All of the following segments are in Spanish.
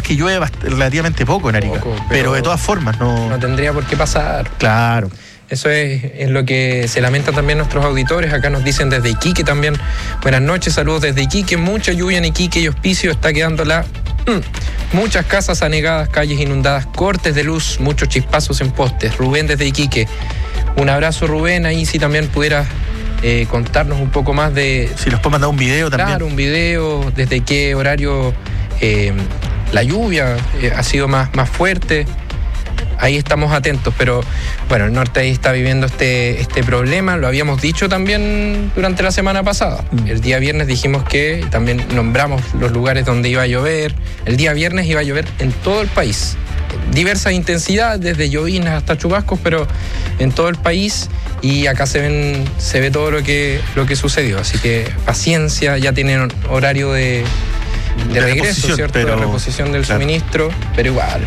que llueve relativamente poco en Arica, pero de todas formas no tendría por qué pasar. Claro. Eso es lo que se lamentan también nuestros auditores. Acá nos dicen desde Iquique también. Buenas noches, saludos desde Iquique. Mucha lluvia en Iquique y Hospicio. Está quedando muchas casas anegadas, calles inundadas, cortes de luz, muchos chispazos en postes. Rubén desde Iquique. Un abrazo, Rubén. Ahí si también pudieras contarnos un poco más de... Si nos puede mandar un video también. Claro, un video. Desde qué horario la lluvia ha sido más fuerte. Ahí estamos atentos, pero bueno, el norte ahí está viviendo este problema. Lo habíamos dicho también durante la semana pasada. El día viernes dijimos que también nombramos los lugares donde iba a llover. El día viernes iba a llover en todo el país. Diversas intensidades, desde llovinas hasta chubascos, pero en todo el país. Y acá se ve todo lo que sucedió. Así que paciencia, ya tienen horario de regreso, ¿cierto? De reposición del suministro, pero igual.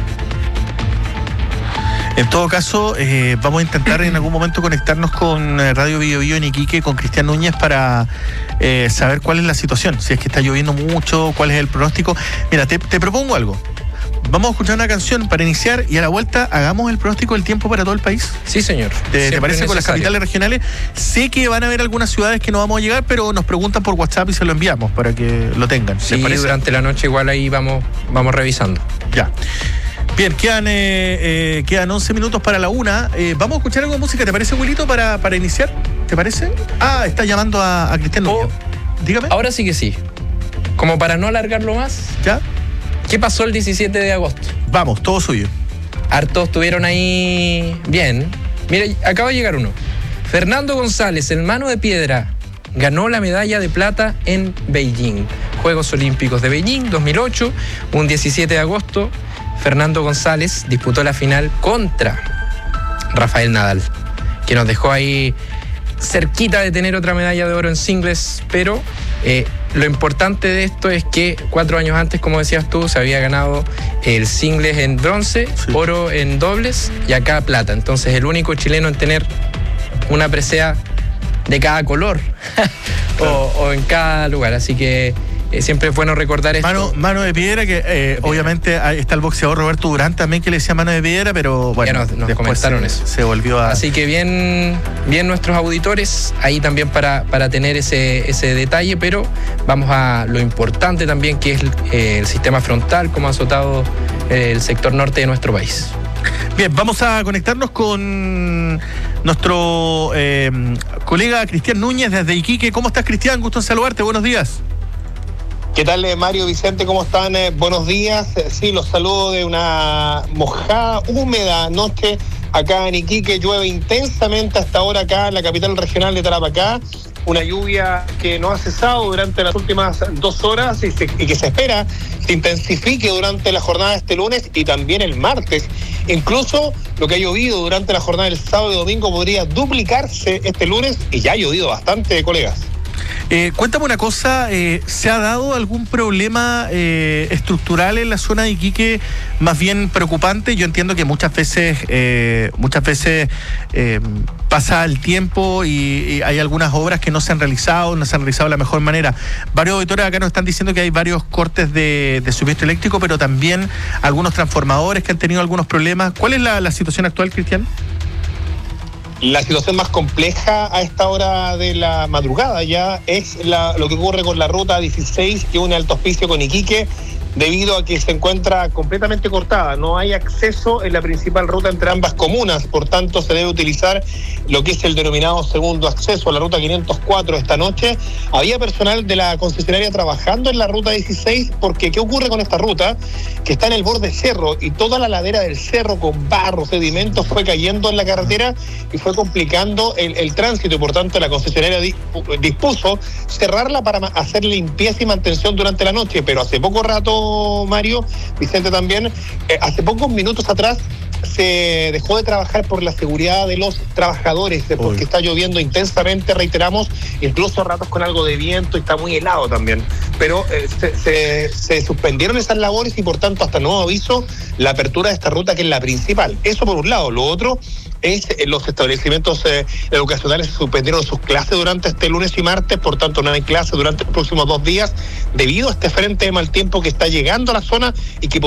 En todo caso, vamos a intentar en algún momento conectarnos con Radio Bio Bio en Iquique, con Cristian Núñez, para saber cuál es la situación, si es que está lloviendo mucho, cuál es el pronóstico. Mira, te propongo algo. Vamos a escuchar una canción para iniciar y a la vuelta hagamos el pronóstico del tiempo para todo el país. Sí, señor. ¿Te parece? Con las capitales regionales. Sé que van a haber algunas ciudades que no vamos a llegar, pero nos preguntan por WhatsApp y se lo enviamos para que lo tengan. Sí, durante la noche igual ahí vamos revisando. Ya. Bien, quedan 11 minutos para la 1. Vamos a escuchar algo de música, ¿te parece, Wilito, para iniciar? ¿Te parece? Está llamando a Cristian Núñez. Dígame. Ahora sí que sí. Como para no alargarlo más. ¿Ya? ¿Qué pasó el 17 de agosto? Vamos, todo suyo. Hartos estuvieron ahí bien. Mira, acaba de llegar uno. Fernando González, el mano de piedra, ganó la medalla de plata en Beijing. Juegos Olímpicos de Beijing 2008, un 17 de agosto. Fernando González disputó la final contra Rafael Nadal, que nos dejó ahí cerquita de tener otra medalla de oro en singles, pero lo importante de esto es que 4 años antes, como decías tú, se había ganado el singles en bronce, sí, oro en dobles y acá plata. Entonces el único chileno en tener una presea de cada color o en cada lugar, así que siempre es bueno recordar esto. Mano de piedra, que obviamente está el boxeador Roberto Durán también, que le decía mano de piedra, pero bueno, ya nos comentaron eso. Se volvió a... Así que bien nuestros auditores, ahí también para tener ese detalle, pero vamos a lo importante también, que es el sistema frontal, como ha azotado el sector norte de nuestro país. Bien, vamos a conectarnos con nuestro colega Cristian Núñez desde Iquique. ¿Cómo estás, Cristian? Gusto en saludarte, buenos días. ¿Qué tal, Mario, Vicente? ¿Cómo están? Buenos días. Sí, los saludo de una mojada, húmeda noche acá en Iquique. Llueve intensamente hasta ahora acá en la capital regional de Tarapacá. Una lluvia que no ha cesado durante las últimas 2 horas y que se espera se intensifique durante la jornada de este lunes y también el martes. Incluso lo que ha llovido durante la jornada del sábado y domingo podría duplicarse este lunes, y ya ha llovido bastante, colegas. Cuéntame una cosa, ¿se ha dado algún problema estructural en la zona de Iquique más bien preocupante? Yo entiendo que muchas veces pasa el tiempo y hay algunas obras que no se han realizado de la mejor manera. Varios auditores acá nos están diciendo que hay varios cortes de suministro eléctrico, pero también algunos transformadores que han tenido algunos problemas. ¿Cuál es la situación actual, Cristian? La situación más compleja a esta hora de la madrugada ya es lo que ocurre con la ruta 16 que une Alto Hospicio con Iquique, debido a que se encuentra completamente cortada. No hay acceso en la principal ruta entre ambas comunas, por tanto se debe utilizar lo que es el denominado segundo acceso a la ruta 504 esta noche. Había personal de la concesionaria trabajando en la ruta 16, porque ¿qué ocurre con esta ruta? Que está en el borde cerro y toda la ladera del cerro con barro, sedimentos, fue cayendo en la carretera y fue complicando el tránsito, y por tanto la concesionaria dispuso cerrarla para hacer limpieza y mantención durante la noche. Pero hace poco rato, Mario, Vicente también, hace pocos minutos atrás se dejó de trabajar por la seguridad de los trabajadores, porque está lloviendo intensamente, reiteramos, incluso a ratos con algo de viento, y está muy helado también. Pero se suspendieron esas labores y por tanto, hasta nuevo aviso, la apertura de esta ruta, que es la principal. Eso por un lado. Lo otro es los establecimientos educacionales suspendieron sus clases durante este lunes y martes, por tanto no hay clases durante los próximos 2 días debido a este frente de mal tiempo que está llegando a la zona y que